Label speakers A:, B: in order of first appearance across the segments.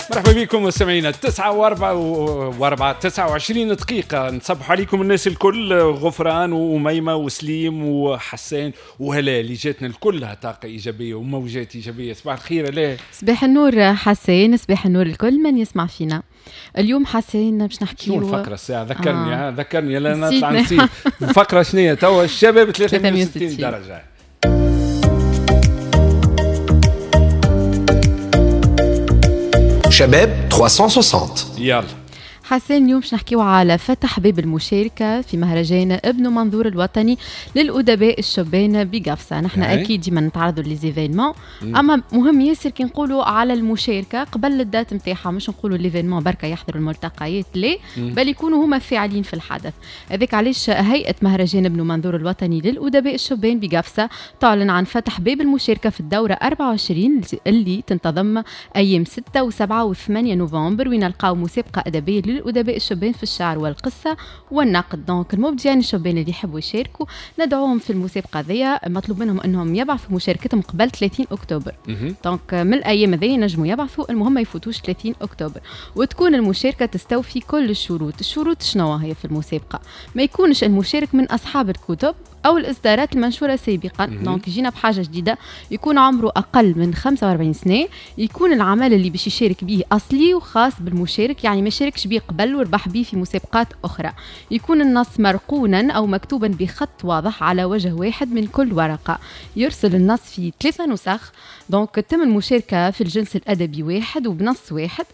A: مرحبا بكم مستمعينا 29 دقيقة نصبح عليكم الناس الكل، غفران وميمة وسليم وحسان وهلا اللي جاتنا الكلها طاقة إيجابية وموجات إيجابية. صباح الخير. لا
B: صباح النور حسين، صباح النور الكل من يسمع فينا اليوم. حسين باش نحكي
A: شنو الفقرة الساعة؟ ذكرني لا نطلع نسيت الفقرة شنية توا. الشباب 360 درجة.
C: شباب 360.
A: يلا
B: حسين، اليوم باش نحكيو على فتح باب المشاركة في مهرجان ابن منظور الوطني للأدباء الشبان بقفصة. نحن أكيد ديما نتعرضوا للإيفينمون، أما مهم ياسر كي نقولوا على المشاركة قبل الدات متاعها، مش نقولوا الإيفينمون بركة يحضروا الملتقيات، لا بل يكونوا هما فاعلين في الحدث. هذاك علاش هيئة مهرجان ابن منظور الوطني للأدباء الشبان بقفصة تعلن عن فتح باب المشاركة في الدورة 24 اللي تنتظم أيام 6 و7 و8 نوفمبر، وين نلقاو مسابقة أدبية للأدباء الشبان في الشعر والقصة والنقد. دونك المبدعين الشبان اللي يحبوا يشاركوا ندعوهم في المسابقة ذي. مطلوب منهم أنهم يبعثوا مشاركتهم قبل 30 أكتوبر. دونك من الأيام ذي ينجموا يبعثوا، المهم ما يفوتوش 30 أكتوبر، وتكون المشاركة تستوفي كل الشروط. الشروط شنو هي في المسابقة؟ ما يكونش المشارك من أصحاب الكتب أو الإصدارات المنشورة سابقا. دونك يجينا بحاجة جديدة، يكون عمره أقل من 45 سنة، يكون العمل اللي باش يشارك به أصلي وخاص بالمشارك، يعني ما شاركش به قبل وربح به في مسابقات أخرى، يكون النص مرقونا أو مكتوبا بخط واضح على وجه واحد من كل ورقة، يرسل النص في 3 نسخ. دونك تم المشاركة في الجنس الأدبي واحد وبنص واحد.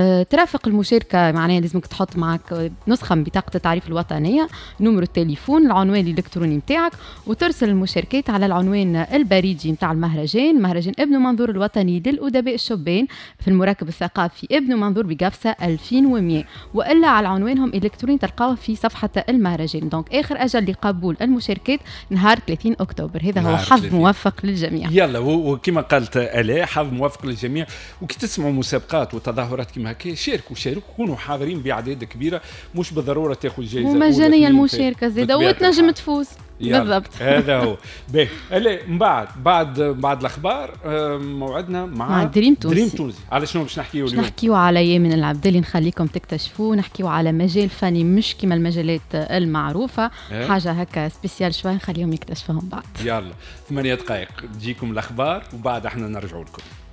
B: ترافق المشاركة معناها لازمك تحط معك نسخة من بطاقة التعريف الوطنية، نمر التليفون، العنوان الإلكتروني متاعك، وترسل المشاركات على العنوان البريدي متاع المهرجان، مهرجان ابن منظور الوطني للأدباء الشبان في المراكب الثقافي ابن منظور بقفصة 2100، وإلا على عنوانهم الإلكتروني تلقاوه في صفحة المهرجان. دونك آخر أجل لقبول المشاركات نهار 30 أكتوبر. هذا هو حظ موفق للجميع.
A: يلا، وكما قالت آلاء حظ موفق للجميع. وكي تسمعوا مسابقات وتظاهرات كما هكا شاركوا كونوا حاضرين بأعداد كبيرة، مش بالضرورة تاخذ جائزة
B: ومجانية المشاركة زيادة وتنجم تفوز. بالضبط.
A: هذا هو. باهي من بعد الاخبار موعدنا مع
B: دريم تونسي.
A: على شنو باش نحكيو اليوم؟
B: نحكيو على يامن العبد اللي نخليكم تكتشفوه، نحكيو على مجال فني مش كما المجالات المعروفه، حاجه هكا سبيسيال شويه نخليهم يكتشفوهم بعد.
A: يلا 8 دقائق تجيكم الاخبار وبعد احنا نرجعوا لكم.